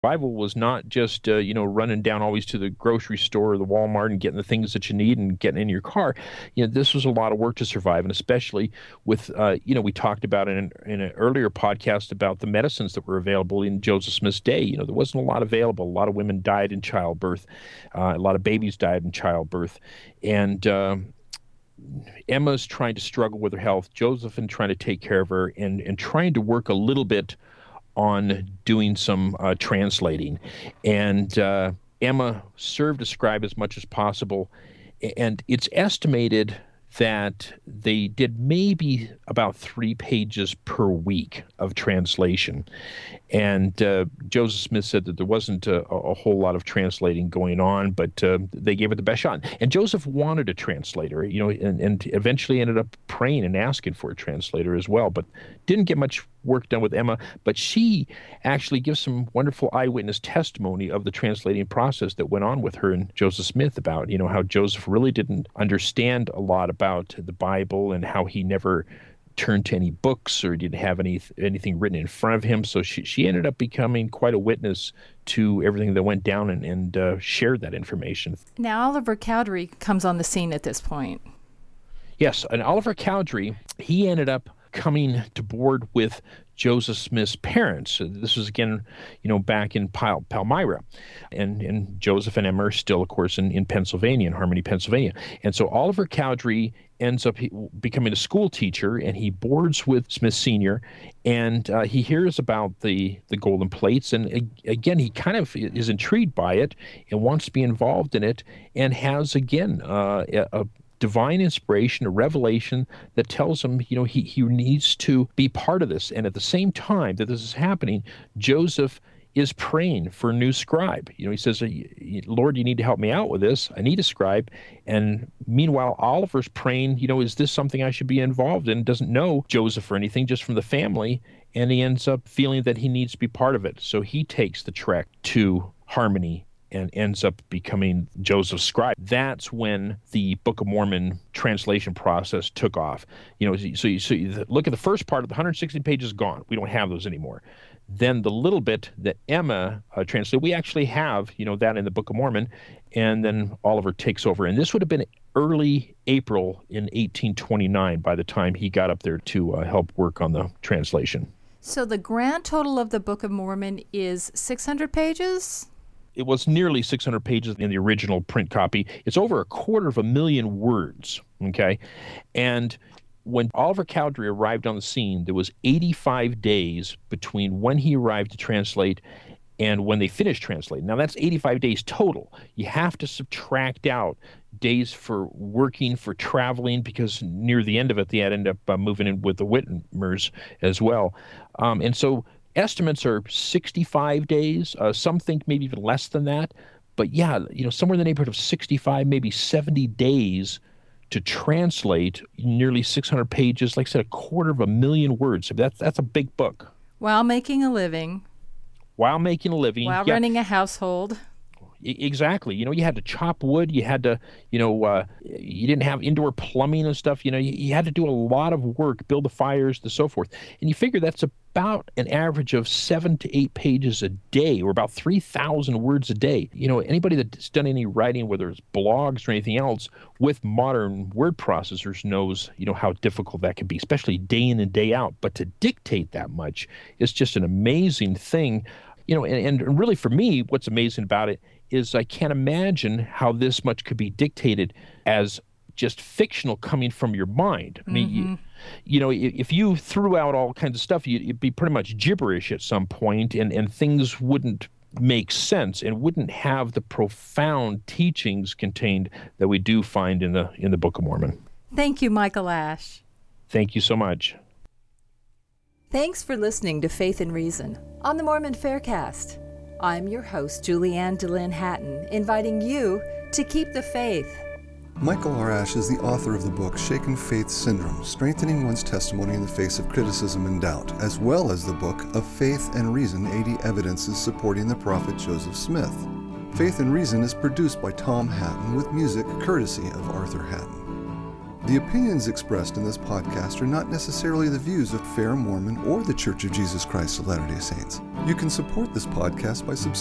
Bible was not just running down always to the grocery store or the Walmart and getting the things that you need and getting in your car. This was a lot of work to survive, and especially with we talked about in an earlier podcast about the medicines that were available in Joseph Smith's day. There wasn't a lot available. A lot of women died in childbirth. A lot of babies died in childbirth, and Emma's trying to struggle with her health. Josephine trying to take care of her and trying to work a little bit on doing some translating. And Emma served as scribe as much as possible. And it's estimated that they did maybe about 3 pages per week of translation. And Joseph Smith said that there wasn't a whole lot of translating going on, but they gave it the best shot. And Joseph wanted a translator, and eventually ended up praying and asking for a translator as well, but didn't get much work done with Emma. But she actually gives some wonderful eyewitness testimony of the translating process that went on with her and Joseph Smith about, how Joseph really didn't understand a lot about the Bible and how he never turned to any books or didn't have anything written in front of him. So she ended up becoming quite a witness to everything that went down and shared that information. Now, Oliver Cowdery comes on the scene at this point. Yes, and Oliver Cowdery, he ended up coming to board with Joseph Smith's parents. This was again, back in Palmyra, and Joseph and Emma are still, of course, in Pennsylvania, in Harmony, Pennsylvania. And so Oliver Cowdery ends up becoming a school teacher, and he boards with Smith Sr., and he hears about the golden plates, and again, he kind of is intrigued by it and wants to be involved in it, and has, again, a divine inspiration, a revelation that tells him, he needs to be part of this. And at the same time that this is happening, Joseph is praying for a new scribe. He says, Lord, you need to help me out with this. I need a scribe. And meanwhile, Oliver's praying, is this something I should be involved in? Doesn't know Joseph or anything, just from the family. And he ends up feeling that he needs to be part of it. So he takes the trek to Harmony and ends up becoming Joseph's scribe. That's when the Book of Mormon translation process took off. So you look at the first part of the 160 pages gone. We don't have those anymore. Then the little bit that Emma translated, we actually have, that in the Book of Mormon, and then Oliver takes over. And this would have been early April in 1829 by the time he got up there to help work on the translation. So the grand total of the Book of Mormon is 600 pages? It was nearly 600 pages in the original print copy. It's over 250,000 words, okay? And when Oliver Cowdery arrived on the scene, there was 85 days between when he arrived to translate and when they finished translating. Now, that's 85 days total. You have to subtract out days for working, for traveling, because near the end of it, they had ended up moving in with the Whitmers as well. And so estimates are 65 days. Some think maybe even less than that. But yeah, somewhere in the neighborhood of 65, maybe 70 days to translate nearly 600 pages. Like I said, 250,000 words. That's a big book. While making a living. While running a household. Exactly. You had to chop wood. You had to, you didn't have indoor plumbing and stuff. You had to do a lot of work, build the fires, and so forth. And you figure that's about an average of 7 to 8 pages a day, or about 3,000 words a day. Anybody that's done any writing, whether it's blogs or anything else, with modern word processors knows, how difficult that can be, especially day in and day out. But to dictate that much is just an amazing thing. And really for me, what's amazing about it is I can't imagine how this much could be dictated as just fictional coming from your mind. I mean, if you threw out all kinds of stuff, it'd be pretty much gibberish at some point, and things wouldn't make sense and wouldn't have the profound teachings contained that we do find in the Book of Mormon. Thank you, Michael Ash. Thank you so much. Thanks for listening to Faith and Reason on the Mormon Faircast. I'm your host, Julianne DeLynn Hatton, inviting you to keep the faith. Michael R. Ash is the author of the book Shaken Faith Syndrome, Strengthening One's Testimony in the Face of Criticism and Doubt, as well as the book of Faith and Reason, 80 Evidences Supporting the Prophet Joseph Smith. Faith and Reason is produced by Tom Hatton with music courtesy of Arthur Hatton. The opinions expressed in this podcast are not necessarily the views of Fair Mormon or the Church of Jesus Christ of Latter-day Saints. You can support this podcast by subscribing